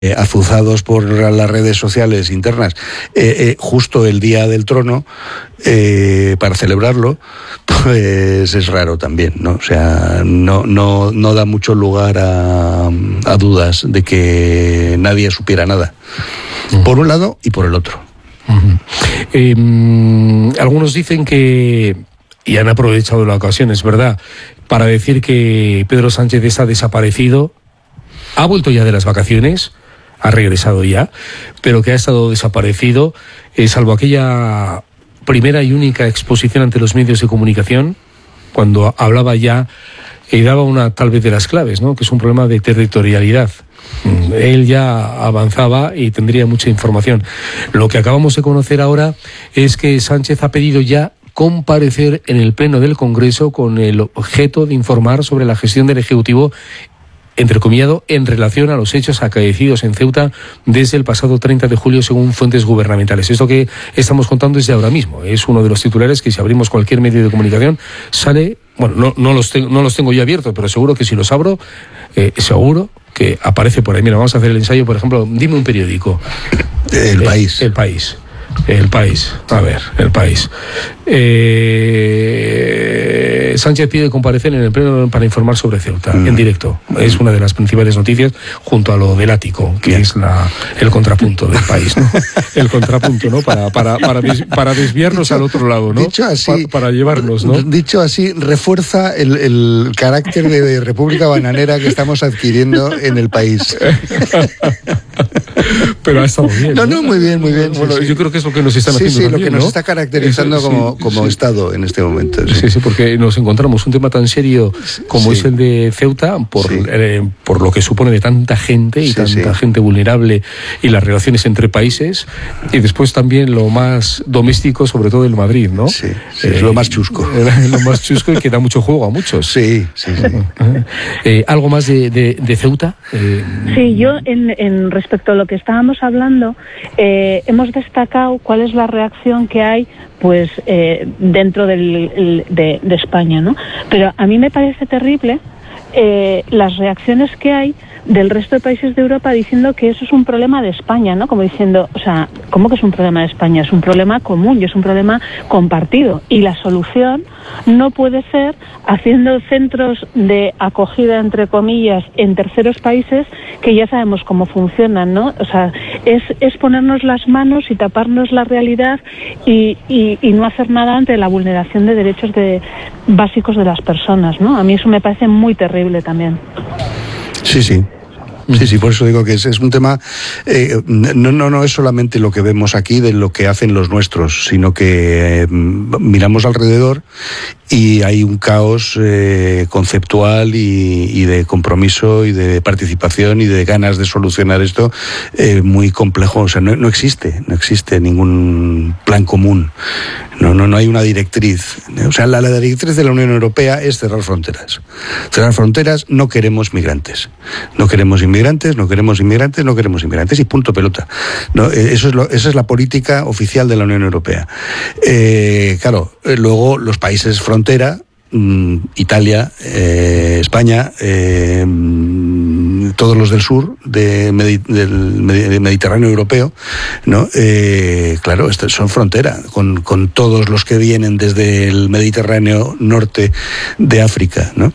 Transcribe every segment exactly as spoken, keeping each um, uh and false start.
eh, azuzados por las redes sociales internas, eh, eh, justo el día del trono, eh, para celebrarlo, pues es raro también, ¿no? O sea, no, no, no da mucho lugar a, a dudas de que nadie supiera nada, uh-huh. por un lado y por el otro. Uh-huh. Eh, algunos dicen que, y han aprovechado la ocasión, es verdad, para decir que Pedro Sánchez está desaparecido, ha vuelto ya de las vacaciones, ha regresado ya, pero que ha estado desaparecido, eh, salvo aquella primera y única exposición ante los medios de comunicación, cuando hablaba ya y daba una tal vez de las claves, ¿no? Que es un problema de territorialidad. Él ya avanzaba y tendría mucha información. Lo que acabamos de conocer ahora es que Sánchez ha pedido ya comparecer en el Pleno del Congreso con el objeto de informar sobre la gestión del Ejecutivo, entrecomillado, en relación a los hechos acaecidos en Ceuta desde el pasado treinta de julio, según fuentes gubernamentales. Esto que estamos contando es de ahora mismo. Es uno de los titulares que, si abrimos cualquier medio de comunicación, sale... Bueno, no, no, los, te, no los tengo yo abiertos, pero seguro que si los abro, eh, seguro que aparece por ahí. Mira, vamos a hacer el ensayo, por ejemplo, dime un periódico. El eh, País. El País. El País, a ver, El País. Eh, Sánchez pide comparecer en el Pleno para informar sobre Ceuta, mm. en directo. Es una de las principales noticias, junto a lo del ático, que Bien. es la, el contrapunto del País, ¿no? El contrapunto, ¿no? Para, para, para, des, para desviarnos dicho, al otro lado, ¿no? Dicho así, para, para llevarnos, ¿no? Dicho así, refuerza el, el carácter de, de república bananera que estamos adquiriendo en El País. Pero ha estado bien. No, no, no muy bien, muy bien. Bueno, sí, yo sí. creo que es lo que nos están sí, haciendo sí, también, lo que nos ¿no? está caracterizando Eso, como, sí, como sí. Estado en este momento. Sí, sí, sí, porque nos encontramos un tema tan serio como sí. es el de Ceuta, por, sí. eh, por lo que supone de tanta gente y sí, tanta sí. gente vulnerable y las relaciones entre países, y después también lo más doméstico, sobre todo el Madrid, ¿no? Sí, sí eh, es lo más chusco. Eh, lo más chusco y que da mucho juego a muchos. Sí, sí, sí. Eh, ¿Algo más de, de, de Ceuta? Eh, sí, yo en, en respecto a lo que estábamos hablando, eh, hemos destacado cuál es la reacción que hay pues eh, dentro del, de, de España, ¿no? Pero a mí me parece terrible eh, las reacciones que hay del resto de países de Europa diciendo que eso es un problema de España, ¿no? Como diciendo, o sea, ¿cómo que es un problema de España? Es un problema común y es un problema compartido. Y la solución no puede ser haciendo centros de acogida, entre comillas, en terceros países que ya sabemos cómo funcionan, ¿no? O sea, es, es ponernos las manos y taparnos la realidad y, y, y no hacer nada ante la vulneración de derechos de, básicos de las personas, ¿no? A mí eso me parece muy terrible también. Sí, sí. Sí, sí, por eso digo que es, es un tema, eh, no, no, no es solamente lo que vemos aquí de lo que hacen los nuestros, sino que eh, miramos alrededor y hay un caos eh, conceptual y, y de compromiso y de participación y de ganas de solucionar esto eh, muy complejo. O sea, no, no existe, no existe ningún plan común. No, no, no hay una directriz. O sea, la, la directriz de la Unión Europea es cerrar fronteras. Cerrar fronteras, no queremos migrantes. No queremos inmigrantes, no queremos inmigrantes, no queremos inmigrantes y punto pelota. No, eso es lo, esa es la política oficial de la Unión Europea. Eh, claro, luego los países fronteras Frontera, Italia, eh, España, eh, todos los del sur de Medi- del Medi- Mediterráneo europeo, ¿no? Eh, claro, estos son frontera con, con todos los que vienen desde el Mediterráneo norte de África, ¿no?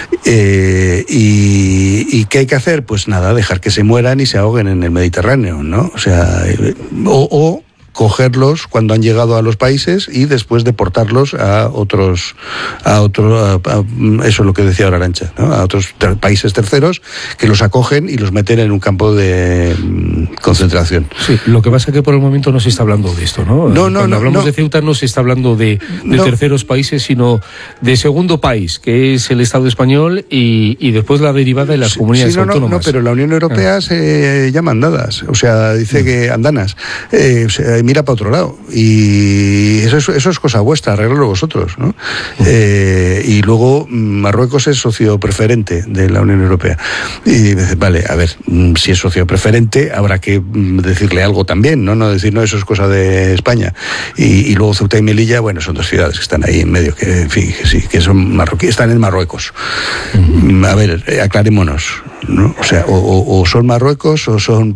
Eh, y, ¿Y qué hay que hacer? Pues nada, dejar que se mueran y se ahoguen en el Mediterráneo, ¿no? O sea, eh, o, o cogerlos cuando han llegado a los países y después deportarlos a otros, a otro, a, a, eso es lo que decía ahora Arantxa, ¿no? A otros ter- países terceros que los acogen y los meten en un campo de mm, concentración. Sí, lo que pasa es que por el momento no se está hablando de esto, ¿no? No, no, Cuando no, hablamos no. de Ceuta no se está hablando de, de no. terceros países, sino de segundo país, que es el Estado español y, y después la derivada de las Sí, comunidades sí, no, no, autónomas. no, pero la Unión Europea ah. se llama andadas, o sea, dice ah. que andanas, eh, o sea, mira para otro lado. Y eso es, eso es cosa vuestra, arreglarlo vosotros, ¿no? Uh-huh. Eh, y luego Marruecos es socio preferente de la Unión Europea. Y dice, vale, a ver, si es socio preferente, habrá habrá que decirle algo también, no, no decir, no, eso es cosa de España. Y, y luego Ceuta y Melilla, bueno, son dos ciudades que están ahí en medio, que en fin, que sí, que son marroquíes, están en Marruecos. Uh-huh. A ver, aclarémonos, ¿no? O sea, o, o, o son Marruecos o son